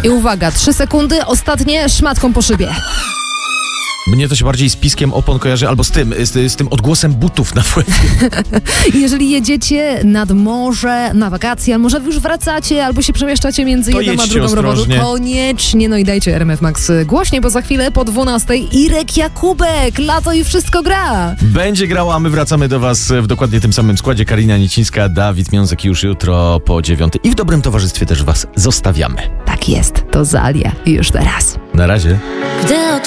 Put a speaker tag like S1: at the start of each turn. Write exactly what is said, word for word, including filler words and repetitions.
S1: I uwaga, trzy sekundy, ostatnie szmatką po szybie.
S2: Mnie to się bardziej z piskiem opon kojarzy, albo z tym, z, z tym odgłosem butów na pływie.
S1: Jeżeli jedziecie nad morze, na wakacje, a może już wracacie, albo się przemieszczacie między
S2: To
S1: jedną a
S2: jedźcie
S1: drugą robotu,
S2: ostrożnie.
S1: koniecznie, no i dajcie R M F Max głośniej, bo za chwilę po dwunastej Irek Jakubek, lato i wszystko gra.
S2: Będzie grała, a my wracamy do was w dokładnie tym samym składzie. Karina Niecińska, Dawid Miązek już jutro po dziewiątej. I w dobrym towarzystwie też was zostawiamy.
S1: Tak jest, to Zalia już teraz.
S2: Na razie.
S3: Gdy